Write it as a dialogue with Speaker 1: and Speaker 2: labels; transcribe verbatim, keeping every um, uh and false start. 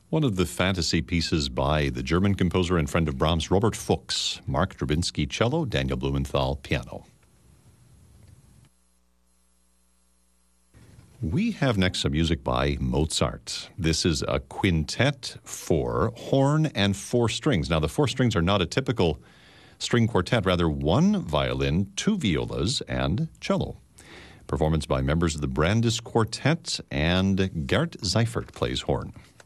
Speaker 1: One of the fantasy pieces by the German composer and friend of Brahms, Robert Fuchs. Mark Drabinski, cello, Daniel Blumenthal, piano. We have next some music by Mozart. This is a quintet for horn and four strings. Now, the four strings are not a typical string quartet, rather one violin, two violas, and cello. Performance by members of the Brandes Quartet, and Gert Seifert plays horn.